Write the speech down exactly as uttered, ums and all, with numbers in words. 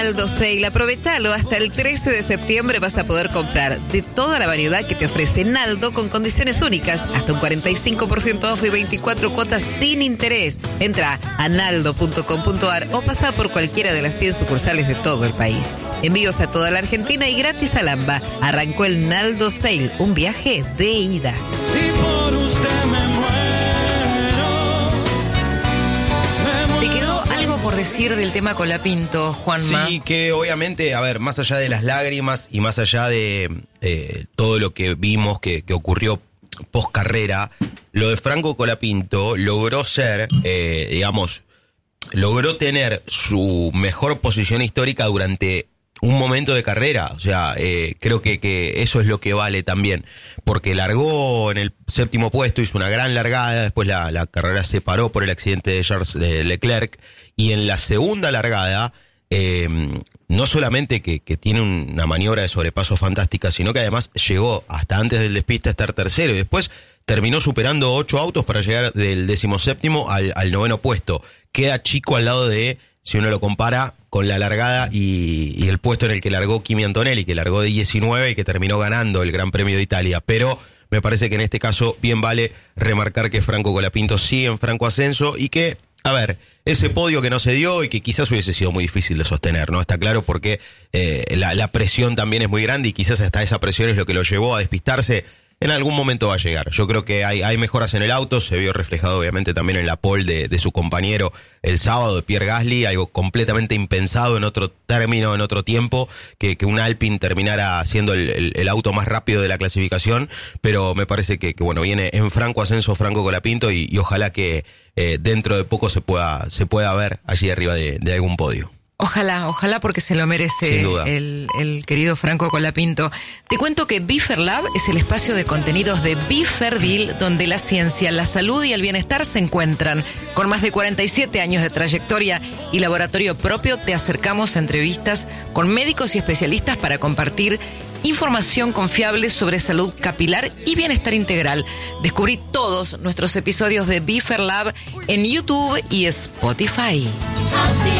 Naldo Sale, aprovechalo. Hasta el trece de septiembre vas a poder comprar de toda la variedad que te ofrece Naldo con condiciones únicas. Hasta un cuarenta y cinco por ciento off y veinticuatro cuotas sin interés. Entra a naldo punto com punto ar o pasa por cualquiera de las cien sucursales de todo el país. Envíos a toda la Argentina y gratis al AMBA. Arrancó el Naldo Sale, un viaje de ida. Si por usted me muero, ¿Te quedó algo por decir del tema Colapinto, Juanma? Sí, que obviamente, a ver, más allá de las lágrimas y más allá de eh, todo lo que vimos que, que ocurrió post carrera, lo de Franco Colapinto logró ser, eh, digamos, logró tener su mejor posición histórica durante un momento de carrera. O sea, eh, creo que, que eso es lo que vale también, porque largó en el séptimo puesto, hizo una gran largada, después la, la carrera se paró por el accidente de Charles Leclerc, y en la segunda largada, eh, no solamente que, que tiene una maniobra de sobrepaso fantástica, sino que además llegó hasta antes del despiste a estar tercero, y después terminó superando ocho autos para llegar del decimoséptimo al, al noveno puesto. Queda chico al lado de, si uno lo compara con la largada y, y el puesto en el que largó Kimi Antonelli, que largó de diecinueve y que terminó ganando el Gran Premio de Italia. Pero me parece que en este caso bien vale remarcar que Franco Colapinto sigue en franco ascenso y que, a ver, ese podio que no se dio y que quizás hubiese sido muy difícil de sostener, ¿no? Está claro, porque eh, la, la presión también es muy grande y quizás hasta esa presión es lo que lo llevó a despistarse. En algún momento va a llegar. Yo creo que hay, hay mejoras en el auto, se vio reflejado obviamente también en la pole de, de su compañero el sábado, de Pierre Gasly, algo completamente impensado en otro término, en otro tiempo, que, que un Alpine terminara siendo el, el, el auto más rápido de la clasificación, pero me parece que, que bueno, viene en franco ascenso Franco Colapinto y, y ojalá que eh, dentro de poco se pueda, se pueda ver allí arriba de, de algún podio. Ojalá, ojalá, porque se lo merece el, el querido Franco Colapinto. Te cuento que Biferlab es el espacio de contenidos de Biferdil, donde la ciencia, la salud y el bienestar se encuentran. Con más de cuarenta y siete años de trayectoria y laboratorio propio, te acercamos a entrevistas con médicos y especialistas para compartir información confiable sobre salud capilar y bienestar integral. Descubrí todos nuestros episodios de Biferlab en YouTube y Spotify. así